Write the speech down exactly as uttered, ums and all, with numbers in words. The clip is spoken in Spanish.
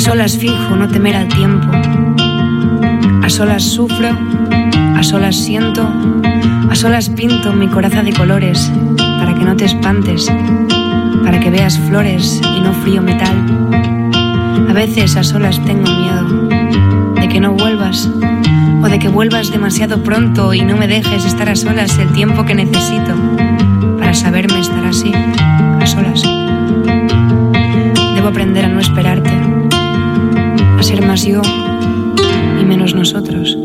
solas finjo no temer al tiempo. A solas sufro, a solas siento, a solas pinto mi coraza de colores para que no te espantes, para que veas flores y no frío metal. A veces a solas tengo miedo de que no vuelvas o de que vuelvas demasiado pronto y no me dejes estar a solas el tiempo que necesito para saberme estar así, a solas. Debo aprender a no esperarte, a ser más yo y menos nosotros.